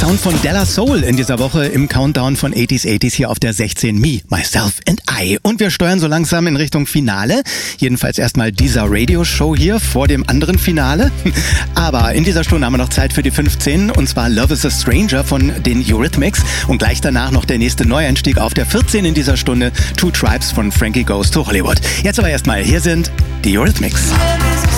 Sound von Della Soul in dieser Woche im Countdown von 80s hier auf der 16 Me, Myself and I. Und wir steuern so langsam in Richtung Finale. Jedenfalls erstmal dieser Radioshow hier vor dem anderen Finale. Aber in dieser Stunde haben wir noch Zeit für die 15, und zwar Love is a Stranger von den Eurythmics. Und gleich danach noch der nächste Neueinstieg auf der 14 in dieser Stunde, Two Tribes von Frankie Goes to Hollywood. Jetzt aber erstmal, hier sind die Eurythmics.